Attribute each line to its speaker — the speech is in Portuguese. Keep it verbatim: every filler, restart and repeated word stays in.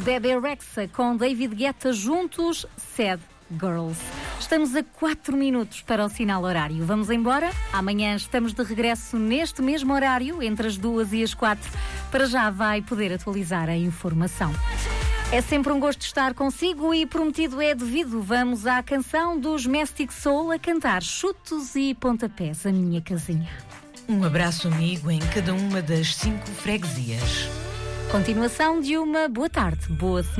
Speaker 1: Bebe Rexha com David Guetta juntos, Sad Girls. Estamos a quatro minutos para o sinal horário. Vamos embora? Amanhã estamos de regresso neste mesmo horário, entre as duas e as quatro. Para já vai poder atualizar a informação. É sempre um gosto estar consigo e prometido é devido. Vamos à canção dos Mystic Soul a cantar Chutos e Pontapés, a minha casinha.
Speaker 2: Um abraço amigo em cada uma das cinco freguesias.
Speaker 1: Continuação de uma boa tarde, boa semana.